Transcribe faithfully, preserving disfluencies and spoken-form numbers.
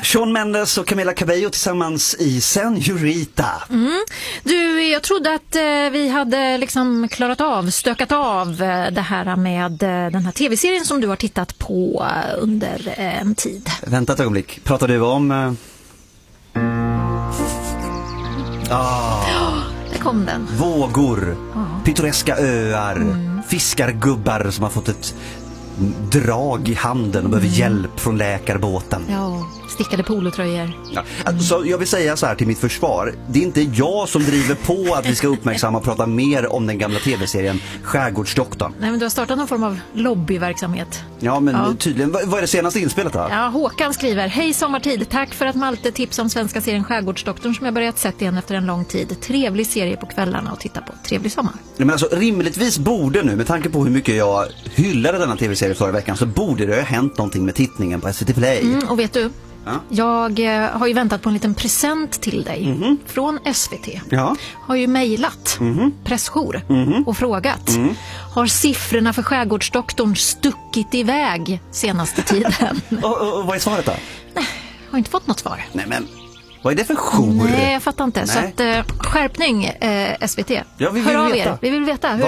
Shawn Mendes och Camila Cabello tillsammans i Señorita. Mm. Du, jag trodde att eh, vi hade liksom klarat av, stökat av eh, det här med eh, den här tv-serien som du har tittat på eh, under eh, en tid. Vänta ett ögonblick. Pratar du om... Eh... Ah. Oh, där kom den. Vågor, oh. pittoreska öar, mm. fiskargubbar som har fått ett drag i handen och behöver mm. hjälp från läkarbåten. Ja, stickade polotröjor. Ja. Alltså, jag vill säga så här till mitt försvar. Det är inte jag som driver på att vi ska uppmärksamma och prata mer om den gamla tv-serien Skärgårdsdoktorn. Nej, men du har startat någon form av lobbyverksamhet. Ja, men ja. tydligen. Vad är det senaste inspelet då? Ja, Håkan skriver: Hej sommartid, tack för att Malte tips om svenska serien Skärgårdsdoktorn som jag börjat sett igen efter en lång tid. Trevlig serie på kvällarna att titta på. Trevlig sommar. Ja, men alltså, rimligtvis borde nu, med tanke på hur mycket jag hyllade denna tv-serie förra veckan, så borde det ha hänt någonting med tittningen på S V T Play. Mm, och vet du? Ja. Jag eh, har ju väntat på en liten present till dig mm-hmm. från S V T. Ja. Har ju mejlat mm-hmm. pressjour mm-hmm. och frågat. Mm. Har siffrorna för Skärgårdsdoktorn stuckit iväg senaste tiden? och, och, och vad är svaret då? Nej, har inte fått något svar. Nej, men vad är det för jour? Nej, jag fattar inte. Nej. Så att, eh, skärpning eh, S V T. Ja, vi vill Hör av veta. er. Vi vill veta. Hur